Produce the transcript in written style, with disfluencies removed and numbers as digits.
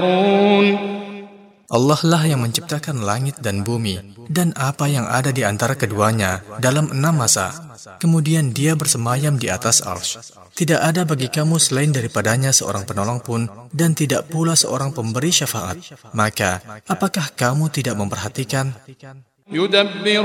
Allah lah yang menciptakan langit dan bumi dan apa yang ada di antara keduanya dalam 6 masa. Kemudian Dia bersemayam di atas arsy. Tidak ada bagi kamu selain daripadanya seorang penolong pun dan tidak pula seorang pemberi syafaat. Maka, apakah kamu tidak memperhatikan?